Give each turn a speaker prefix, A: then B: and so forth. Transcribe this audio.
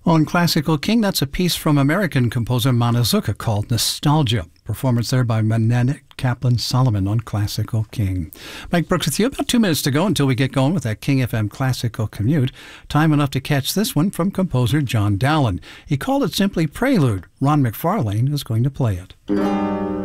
A: On Classical King, that's a piece from American composer Manazuka called Nostalgia. Performance there by Manette Kaplan-Solomon on Classical King. Mike Brooks with you. About 2 minutes to go until we get going with that King FM Classical Commute. Time enough to catch this one from composer John Dowland. He called it simply Prelude. Ron McFarlane is going to play it.